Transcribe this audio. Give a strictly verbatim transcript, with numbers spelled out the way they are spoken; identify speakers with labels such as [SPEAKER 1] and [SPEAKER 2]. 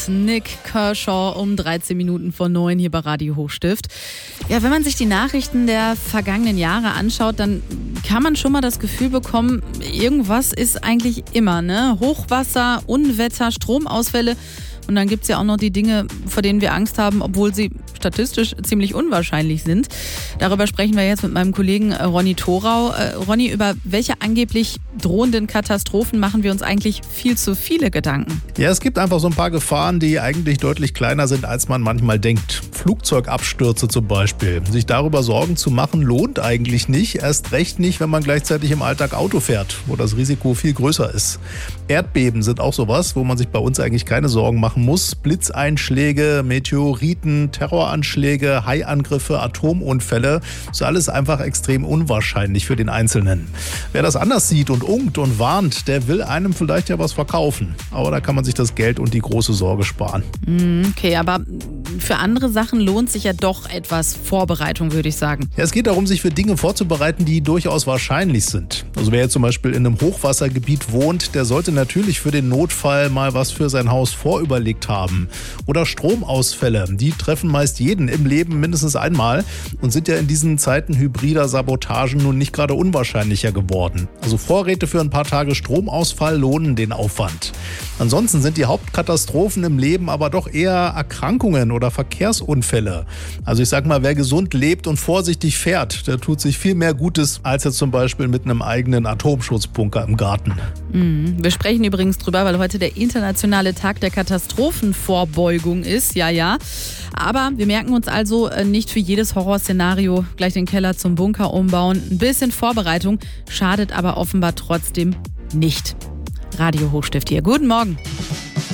[SPEAKER 1] Nick Kershaw um dreizehn Minuten vor neun hier bei Radio Hochstift. Ja, wenn man sich die Nachrichten der vergangenen Jahre anschaut, dann kann man schon mal das Gefühl bekommen, irgendwas ist eigentlich immer, ne? Hochwasser, Unwetter, Stromausfälle. Und dann gibt es ja auch noch die Dinge, vor denen wir Angst haben, obwohl sie statistisch ziemlich unwahrscheinlich sind. Darüber sprechen wir jetzt mit meinem Kollegen Ronny Thorau. Äh, Ronny, über welche angeblich drohenden Katastrophen machen wir uns eigentlich viel zu viele Gedanken?
[SPEAKER 2] Ja, es gibt einfach so ein paar Gefahren, die eigentlich deutlich kleiner sind, als man manchmal denkt. Flugzeugabstürze zum Beispiel. Sich darüber Sorgen zu machen, lohnt eigentlich nicht. Erst recht nicht, wenn man gleichzeitig im Alltag Auto fährt, wo das Risiko viel größer ist. Erdbeben sind auch sowas, wo man sich bei uns eigentlich keine Sorgen machen muss. Blitzeinschläge, Meteoriten, Terroranschläge, Haiangriffe, Atomunfälle, ist alles einfach extrem unwahrscheinlich für den Einzelnen. Wer das anders sieht und unkt und warnt, der will einem vielleicht ja was verkaufen. Aber da kann man sich das Geld und die große Sorge sparen.
[SPEAKER 1] Okay, aber für andere Sachen lohnt sich ja doch etwas Vorbereitung, würde ich sagen.
[SPEAKER 2] Ja, es geht darum, sich für Dinge vorzubereiten, die durchaus wahrscheinlich sind. Also wer jetzt zum Beispiel in einem Hochwassergebiet wohnt, der sollte natürlich für den Notfall mal was für sein Haus vorüberlegt haben. Oder Stromausfälle, die treffen meist jeden im Leben mindestens einmal und sind ja in diesen Zeiten hybrider Sabotagen nun nicht gerade unwahrscheinlicher geworden. Also Vorräte für ein paar Tage Stromausfall lohnen den Aufwand. Ansonsten sind die Hauptkatastrophen im Leben aber doch eher Erkrankungen oder Verkehrsunfälle. Also ich sag mal, wer gesund lebt und vorsichtig fährt, der tut sich viel mehr Gutes, als jetzt zum Beispiel mit einem eigenen Atomschutzbunker im Garten.
[SPEAKER 1] Mhm. Wir sprechen übrigens drüber, weil heute der internationale Tag der Katastrophenvorbeugung ist. Ja, ja. Aber wir merken uns also, nicht für jedes Horrorszenario gleich den Keller zum Bunker umbauen. Ein bisschen Vorbereitung schadet aber offenbar trotzdem nicht. Radio Hochstift hier. Guten Morgen.